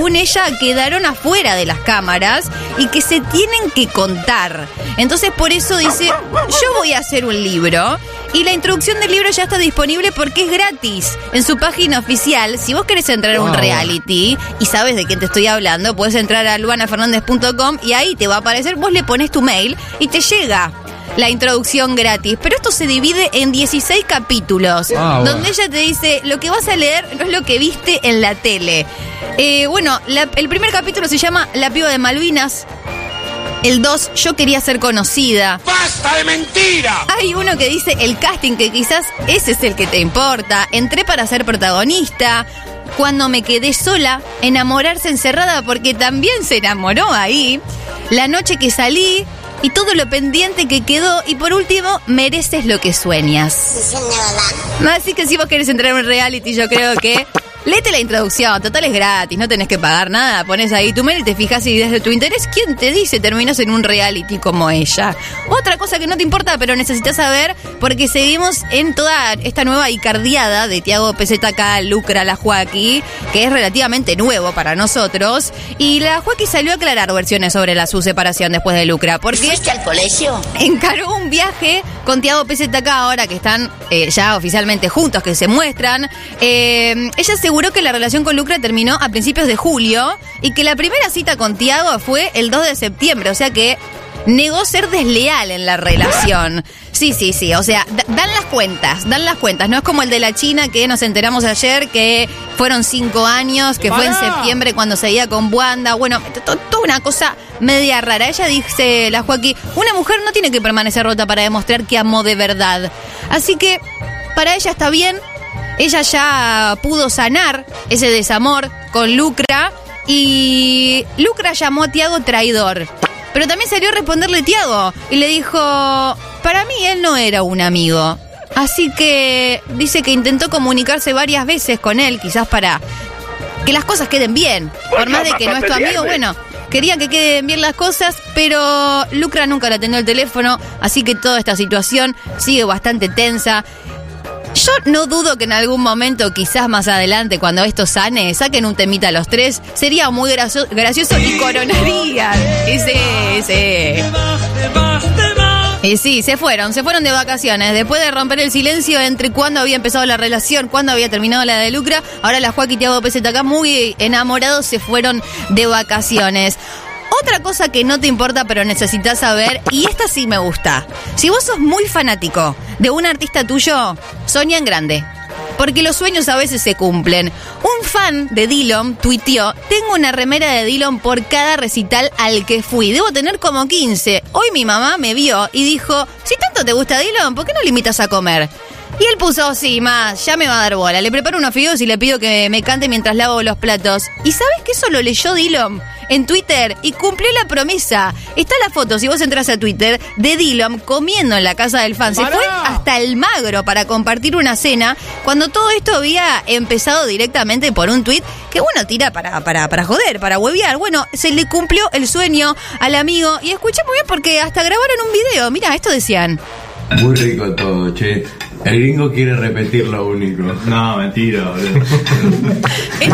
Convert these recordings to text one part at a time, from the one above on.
según ella, quedaron afuera de las cámaras y que se tienen que contar. Entonces, por eso dice, yo voy a hacer un libro. Y la introducción del libro ya está disponible porque es gratis. En su página oficial, si vos querés entrar a un reality y sabes de quién te estoy hablando, puedes entrar a luanafernandez.com y ahí te va a aparecer, vos le pones tu mail y te llega la introducción gratis. Pero esto se divide en 16 capítulos, donde ella te dice, lo que vas a leer no es lo que viste en la tele. El primer capítulo se llama La piba de Malvinas. El 2, yo quería ser conocida. ¡Basta de mentira! Hay uno que dice el casting, que quizás ese es el que te importa. Entré para ser protagonista. Cuando me quedé sola, enamorarse encerrada, porque también se enamoró ahí. La noche que salí y todo lo pendiente que quedó. Y por último, mereces lo que sueñas. Así que si vos querés entrar en un reality, yo creo que léete la introducción, total es gratis, no tenés que pagar nada, pones ahí tu mail y te fijas si desde tu interés, ¿quién te dice terminas en un reality como ella? Otra cosa que no te importa, pero necesitas saber, porque seguimos en toda esta nueva icardiada de Tiago PZK, Lucra, la Joaquí, que es relativamente nuevo para nosotros, y la Joaquí salió a aclarar versiones sobre su separación después de Lucra, porque ¿fuiste al colegio? Encaró un viaje con Tiago PZK ahora que están ya oficialmente juntos, que se muestran. Ella aseguró que la relación con Lucra terminó a principios de julio y que la primera cita con Tiago fue el 2 de septiembre, o sea que negó ser desleal en la relación. Sí, o sea, dan las cuentas, no es como el de la China que nos enteramos ayer que fueron 5 años, que fue en septiembre cuando seguía con Wanda, bueno, toda una cosa media rara. Ella dice, la Joaquín, una mujer no tiene que permanecer rota para demostrar que amó de verdad, así que para ella está bien. Ella ya pudo sanar ese desamor con Lucra y Lucra llamó a Tiago traidor. Pero también salió a responderle Tiago y le dijo, para mí él no era un amigo. Así que dice que intentó comunicarse varias veces con él, quizás para que las cosas queden bien. Por más de que no es tu amigo, bueno, quería que queden bien las cosas, pero Lucra nunca le atendió el teléfono, así que toda esta situación sigue bastante tensa. Yo no dudo que en algún momento, quizás más adelante, cuando esto sane, saquen un temita a los tres. Sería muy gracioso y coronarían. Y sí, se fueron de vacaciones. Después de romper el silencio entre cuándo había empezado la relación, cuándo había terminado la de Lucra, ahora la Joaquín y Tiago PZK, muy enamorados, se fueron de vacaciones. Otra cosa que no te importa pero necesitas saber, y esta sí me gusta. Si vos sos muy fanático de un artista tuyo, soñá en grande. Porque los sueños a veces se cumplen. Un fan de Dillom tuiteó, tengo una remera de Dillom por cada recital al que fui. Debo tener como 15. Hoy mi mamá me vio y dijo, si tanto te gusta Dillom, ¿por qué no le invitas a comer? Y él puso, sí, más, ya me va a dar bola. Le preparo unos fideos y le pido que me cante mientras lavo los platos. ¿Y sabes que eso lo leyó Dillom en Twitter y cumplió la promesa? Está la foto, si vos entras a Twitter, de Dillom comiendo en la casa del fan. Se fue hasta Almagro para compartir una cena, cuando todo esto había empezado directamente por un tweet que uno tira para joder, para huevear. Bueno, se le cumplió el sueño al amigo y escuché muy bien porque hasta grabaron un video. Mira, esto decían. Muy rico todo, che. El gringo quiere repetir lo único. No, mentira, boludo. Es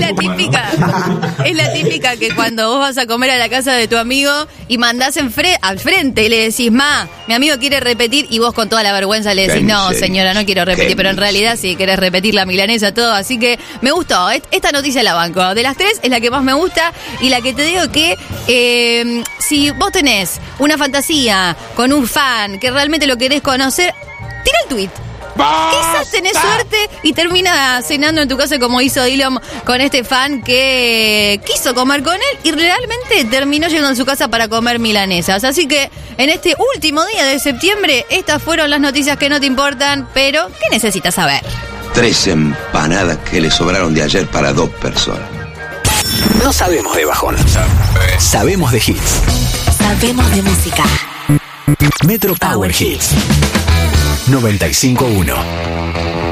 la típica que cuando vos vas a comer a la casa de tu amigo y mandás al frente y le decís, mi amigo quiere repetir, y vos con toda la vergüenza le decís, no, señora, no quiero repetir, pero en realidad sí querés repetir la milanesa, todo. Así que me gustó, esta noticia la banco. De las tres es la que más me gusta y la que te digo que si vos tenés una fantasía con un fan que realmente lo querés conocer, tira el tweet. Quizás tenés suerte y termina cenando en tu casa como hizo Dillom con este fan que quiso comer con él y realmente terminó yendo a su casa para comer milanesas. Así que en este último día de septiembre, estas fueron las noticias que no te importan, pero ¿qué necesitas saber? 3 empanadas que le sobraron de ayer para 2 personas. No sabemos de bajón, sabemos de hits. Sabemos de música. Metro Power Hits 95.1.